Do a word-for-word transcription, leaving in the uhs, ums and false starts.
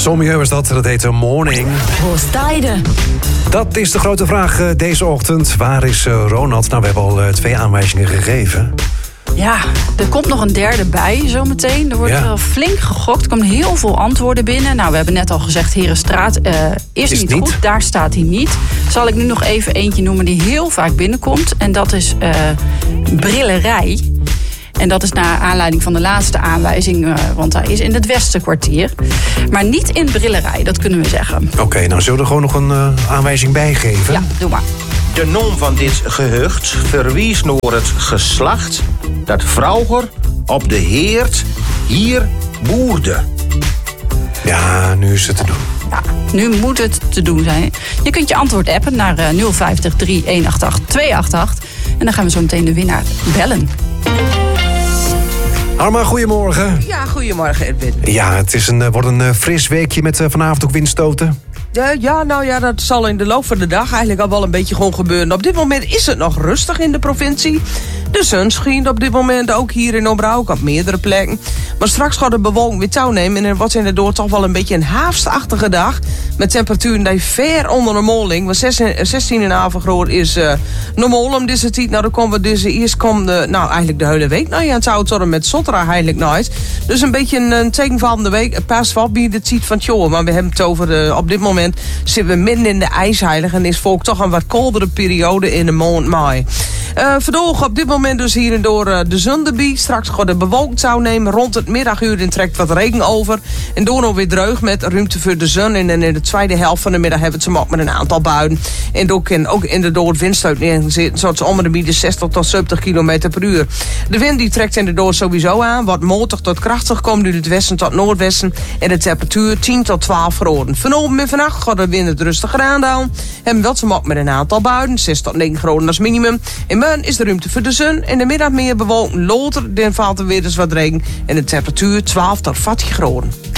Sommieu is dat, dat heet Morning. Hoe sta je er? Dat is de grote vraag uh, deze ochtend. Waar is uh, Ronald? Nou, we hebben al uh, twee aanwijzingen gegeven. Ja, er komt nog een derde bij zometeen. Er wordt Ja. wel flink gegokt. Er komen heel veel antwoorden binnen. Nou, we hebben net al gezegd, Herenstraat uh, is, Is niet, niet. goed. Daar staat hij niet. Zal ik nu nog even eentje noemen die heel vaak binnenkomt. En dat is uh, Brillerij. En dat is naar aanleiding van de laatste aanwijzing. Uh, want hij is in het Westerkwartier. Maar niet in Brillerij, dat kunnen we zeggen. Oké, okay, nou zullen we er gewoon nog een uh, aanwijzing bij geven? Ja, doe maar. De naam van dit gehucht verwijst naar het geslacht dat vroeger op de heerd hier boerde. Ja, nu is het te doen. Ja, nu moet het te doen zijn. Je kunt je antwoord appen naar uh, nul vijftig drie een acht acht twee acht acht. En dan gaan we zo meteen de winnaar bellen. Arma, goedemorgen. Ja, goedemorgen Edwin. Ja, het is een, wordt een uh, fris weekje met uh, vanavond ook windstoten. Ja, ja, nou ja, dat zal in de loop van de dag eigenlijk al wel een beetje gewoon gebeuren. Op dit moment is het nog rustig in de provincie. De zon schijnt op dit moment ook hier in Obrouk op meerdere plekken. Maar straks gaat de bewolking weer touw nemen. En het wordt inderdaad toch wel een beetje een haafstachtige dag. Met temperaturen die ver onder de moling. Want zestien komma vijf graden is uh, normaal om deze tijd. Nou, dan komen we deze eerst komende, nou eigenlijk de hele week. Nou ja, het zou het met Sotra eigenlijk nooit. Dus een beetje een, een teken van de week. Het past wel bij de tijd van het jaar. Maar we hebben het over, uh, op dit moment zitten we midden in de ijsheilig. En is volk toch een wat koudere periode in de maand mei. Uh, Vandaag op dit moment dus hier en door uh, de zon erbij. Straks gaat de bewolkt zou nemen. Rond het middaguur en trekt wat regen over. En door nog weer dreug met ruimte voor de zon. En in de tweede helft van de middag hebben ze ook met een aantal buien. En ook in, ook in de door windstoot neergezeten. Zoals om de bieden zestig tot zeventig kilometer per uur. De wind die trekt in de door sowieso aan. Wat matig tot krachtig komt uit het westen tot noordwesten. En de temperatuur tien tot twaalf graden. Vanavond en vannacht gaat de wind het rustiger aandaan. Hebben wel ze ook met een aantal buien. zes tot negen graden als minimum. In Meun is de ruimte voor de zon. In de middag meer bewolkt. Later dan valt er weer eens wat regen. En de temperatuur twaalf tot veertien graden.